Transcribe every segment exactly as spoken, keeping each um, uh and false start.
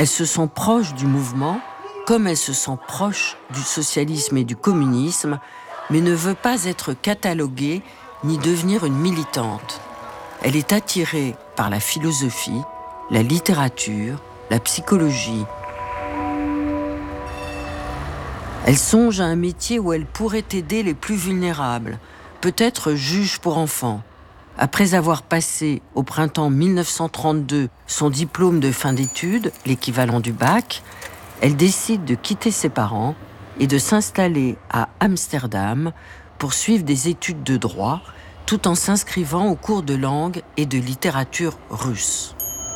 Elle se sent proche du mouvement, comme elle se sent proche du socialisme et du communisme, mais ne veut pas être cataloguée ni devenir une militante. Elle est attirée par la philosophie, la littérature, la psychologie. Elle songe à un métier où elle pourrait aider les plus vulnérables, peut-être juge pour enfants. Après avoir passé, au printemps mille neuf cent trente-deux, son diplôme de fin d'études, l'équivalent du bac, elle décide de quitter ses parents et de s'installer à Amsterdam pour suivre des études de droit, tout en s'inscrivant aux cours de langue et de littérature russe.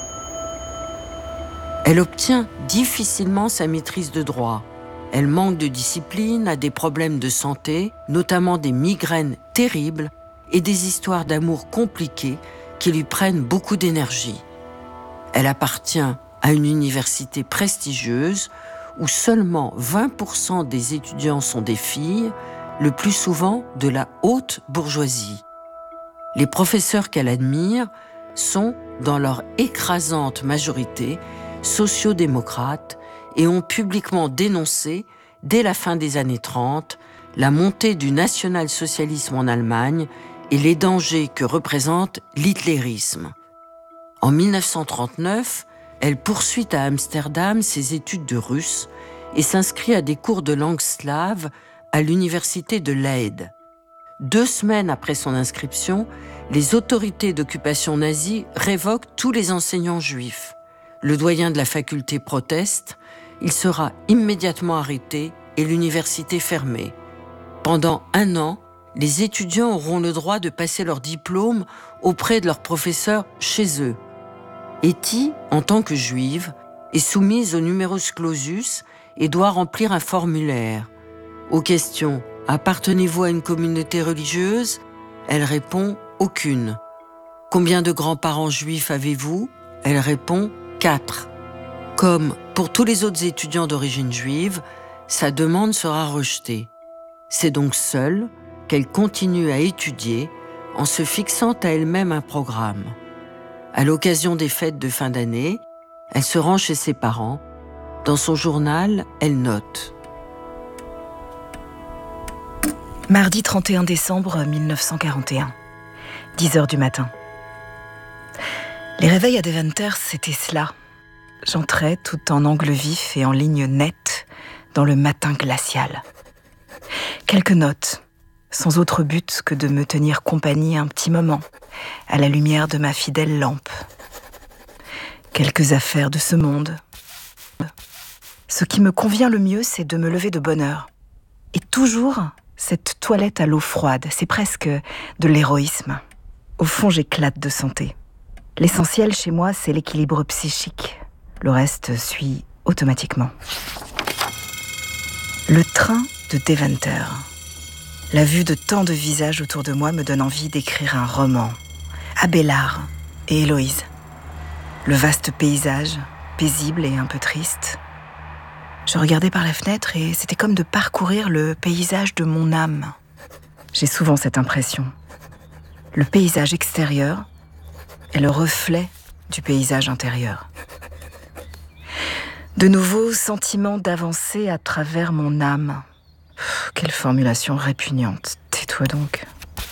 Elle obtient difficilement sa maîtrise de droit. Elle manque de discipline, a des problèmes de santé, notamment des migraines terribles et des histoires d'amour compliquées qui lui prennent beaucoup d'énergie. Elle appartient à une université prestigieuse où seulement vingt pour cent des étudiants sont des filles, le plus souvent de la haute bourgeoisie. Les professeurs qu'elle admire sont, dans leur écrasante majorité, sociodémocrates et ont publiquement dénoncé, dès la fin des années trente, la montée du national-socialisme en Allemagne et les dangers que représente l'hitlérisme. En mille neuf cent trente-neuf, elle poursuit à Amsterdam ses études de russe et s'inscrit à des cours de langue slave à l'université de Leyde. Deux semaines après son inscription, les autorités d'occupation nazie révoquent tous les enseignants juifs. Le doyen de la faculté proteste, il sera immédiatement arrêté et l'université fermée. Pendant un an, les étudiants auront le droit de passer leur diplôme auprès de leurs professeurs chez eux. Etty, en tant que juive, est soumise au numerus clausus et doit remplir un formulaire. Aux questions « Appartenez-vous à une communauté religieuse ?» Elle répond « Aucune ». « Combien de grands-parents juifs avez-vous ?» Elle répond « Quatre ». Comme pour tous les autres étudiants d'origine juive, sa demande sera rejetée. C'est donc seule qu'elle continue à étudier en se fixant à elle-même un programme. À l'occasion des fêtes de fin d'année, elle se rend chez ses parents. Dans son journal, elle note. Mardi trente et un décembre mille neuf cent quarante et un, dix heures du matin. Les réveils à Deventer, c'était cela. J'entrais tout en angle vif et en ligne nette dans le matin glacial. Quelques notes, sans autre but que de me tenir compagnie un petit moment, à la lumière de ma fidèle lampe. Quelques affaires de ce monde. Ce qui me convient le mieux, c'est de me lever de bonne heure. Et toujours cette toilette à l'eau froide, c'est presque de l'héroïsme. Au fond, j'éclate de santé. L'essentiel chez moi, c'est l'équilibre psychique. Le reste suit automatiquement. Le train de Deventer. La vue de tant de visages autour de moi me donne envie d'écrire un roman. Abélard et Héloïse. Le vaste paysage, paisible et un peu triste. Je regardais par la fenêtre et c'était comme de parcourir le paysage de mon âme. J'ai souvent cette impression. Le paysage extérieur est le reflet du paysage intérieur. De nouveaux sentiments d'avancer à travers mon âme. Pff, quelle formulation répugnante. Tais-toi donc.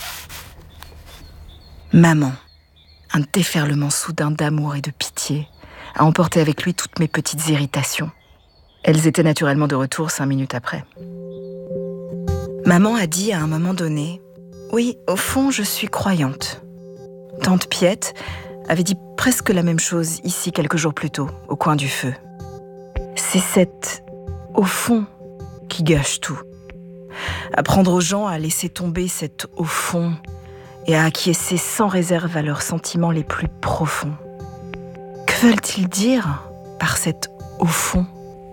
Maman, un déferlement soudain d'amour et de pitié, a emporté avec lui toutes mes petites irritations. Elles étaient naturellement de retour cinq minutes après. Maman a dit à un moment donné « Oui, au fond, je suis croyante ». Tante Piette avait dit presque la même chose ici quelques jours plus tôt, au coin du feu. C'est cette « au fond » qui gâche tout. Apprendre aux gens à laisser tomber cet « au fond » et à acquiescer sans réserve à leurs sentiments les plus profonds. Que veulent-ils dire par cet « au fond » ?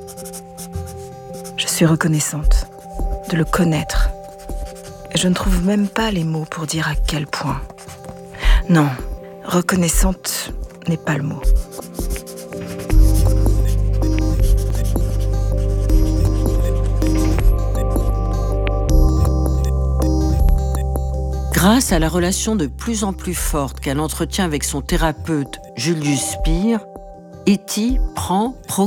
Je suis reconnaissante de le connaître. Et je ne trouve même pas les mots pour dire à quel point. Non, reconnaissante n'est pas le mot. Grâce à la relation de plus en plus forte qu'elle entretient avec son thérapeute Julius Spier, Etty prend progressivement